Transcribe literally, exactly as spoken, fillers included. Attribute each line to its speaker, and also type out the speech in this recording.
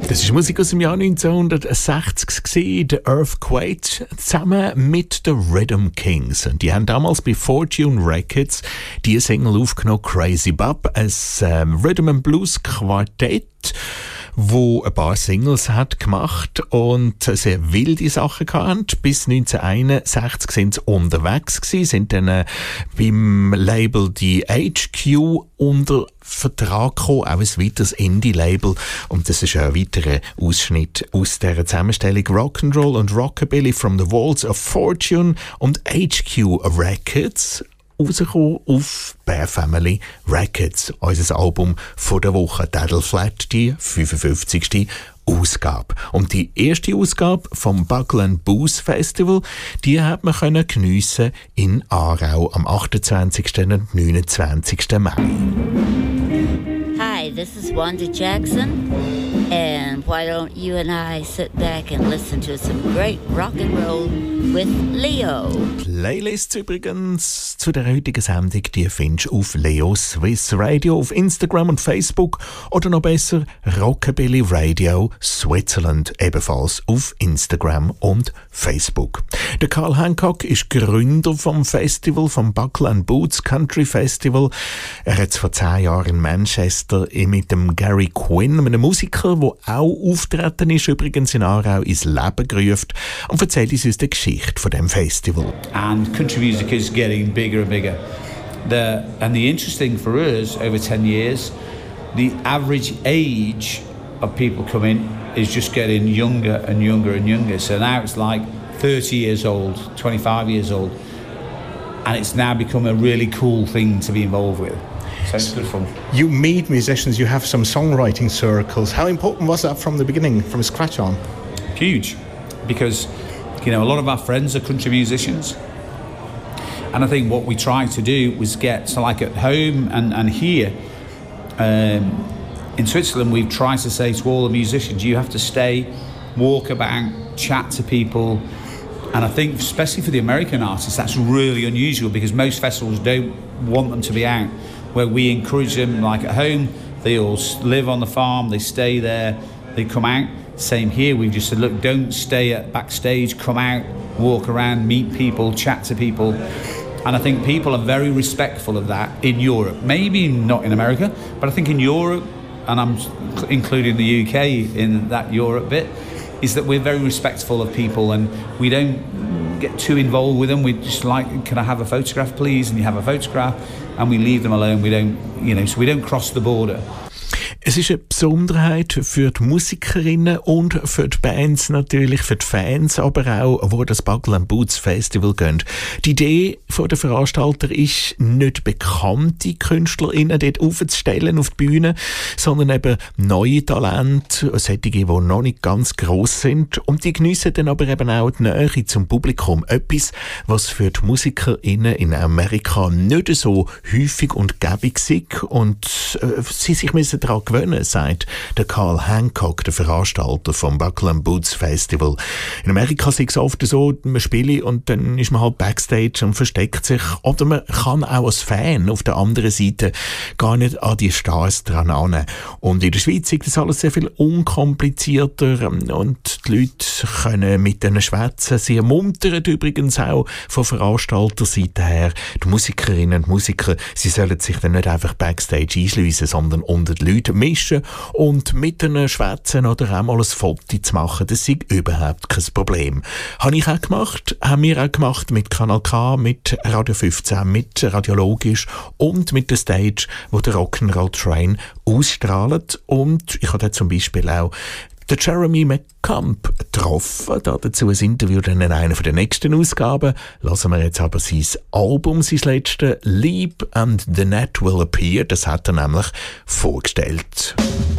Speaker 1: Das ist Musik aus dem Jahr neunzehnhundertsechzig, The Earthquake, zusammen mit den Rhythm Kings. Und die haben damals bei Fortune Records die Single aufgenommen, Crazy Bub, ein ähm, Rhythm and Blues Quartett, wo ein paar Singles hat gemacht und sehr wilde Sachen gehabt. Bis neunzehnhunderteinundsechzig sind sie unterwegs gewesen, sind dann äh, beim Label die H Q unter Vertrag gekommen, auch ein weiteres Indie-Label. Und das ist ein weiterer Ausschnitt aus dieser Zusammenstellung. Rock'n'Roll und Rockabilly from the Walls of Fortune und H Q Records, rausgekommen auf Bear Family Records, unser Album von der Woche, Daddle Flat, die fünfundfünfzigste Ausgabe. Und die erste Ausgabe vom Buckle and Booze Festival, die hat man können geniessen in Aarau am achtundzwanzigsten und neunundzwanzigsten Mai.
Speaker 2: Hi, this is Wanda Jackson, and why don't you and I sit back and listen to some great rock and roll with Leo.
Speaker 1: Playlists übrigens zu der heutigen Sendung, die findest du auf Leo Swiss Radio, auf Instagram und Facebook oder noch besser Rockabilly Radio Switzerland, ebenfalls auf Instagram und Facebook. Der Carl Hancock ist Gründer vom Festival, vom Buckle and Boots Country Festival. Er hat es vor zehn Jahren in Manchester mit dem Gary Quinn, einem Musiker, der auch auftreten ist, übrigens in Aarau, ins Leben gerufen und erzählt uns aus der Geschichte von dem Festival.
Speaker 3: And country music is getting bigger and bigger. The, and the interesting for us, over ten years, the average age of people coming is just getting younger and younger and younger. So now it's like thirty years old, twenty-five years old, and it's now become a really cool thing to be involved with. So it's good fun.
Speaker 4: You meet musicians, you have some songwriting circles. How important was that from the beginning, from scratch on?
Speaker 3: Huge, because you know a lot of our friends are country musicians, and I think what we tried to do was get so like at home and, and here um, in Switzerland we've tried to say to all the musicians, you have to stay, walk about, chat to people. And I think especially for the American artists that's really unusual because most festivals don't want them to be out, where we encourage them like at home, they all live on the farm, they stay there, they come out. Same here, we've just said, look, don't stay at backstage, come out, walk around, meet people, chat to people. And I think people are very respectful of that in Europe. Maybe not in America, but I think in Europe, and I'm including the U K in that Europe bit, is that we're very respectful of people and we don't get too involved with them. We just like, can I have a photograph please? And you have a photograph and we leave them alone. We don't, you know, so we don't cross the border.
Speaker 1: Es ist eine Besonderheit für die Musikerinnen und für die Bands natürlich, für die Fans aber auch, wo das Buckle and Boots Festival gehen. Die Idee von der Veranstalter ist, nicht bekannte KünstlerInnen dort aufzustellen auf die Bühne, sondern eben neue Talente, solche, die noch nicht ganz gross sind. Und die geniessen dann aber eben auch die Nähe zum Publikum. Etwas, was für die MusikerInnen in Amerika nicht so häufig und gäbig ist und äh, sie sich müssen daran gewöhnen, sagt der Carl Hancock, der Veranstalter vom Buckle and Boots Festival. In Amerika ist es oft so, man spielt und dann ist man halt Backstage und versteckt sich. Oder man kann auch als Fan auf der anderen Seite gar nicht an die Stars dran an. Und in der Schweiz ist das alles sehr viel unkomplizierter und die Leute können mit denen schwätzen. Sie ermuntern übrigens auch von Veranstalterseite her die Musikerinnen und Musiker, sie sollen sich dann nicht einfach Backstage einschliessen, sondern unter die Leute mischen und mit ihnen schwätzen oder auch mal ein Foto zu machen. Das ist überhaupt kein Problem. Habe ich auch gemacht, haben wir auch gemacht mit Kanal K, mit Radio fünfzehn, mit Radiologisch und mit der Stage, wo der Rock'n'Roll Train ausstrahlt. Und ich habe zum Beispiel auch der Jeremy McCamp getroffen. Da dazu ein Interview dann in einer der nächsten Ausgaben. Lassen wir jetzt aber sein Album, sein letztes, Leap and the Net Will Appear. Das hat er nämlich vorgestellt.